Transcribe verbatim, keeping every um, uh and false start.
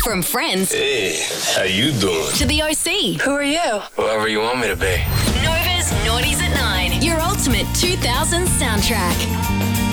From Friends Hey, how you doing? to the O C. Who are you? Whoever you want me to be. Nova's Naughties at Nine. Your ultimate two thousands soundtrack.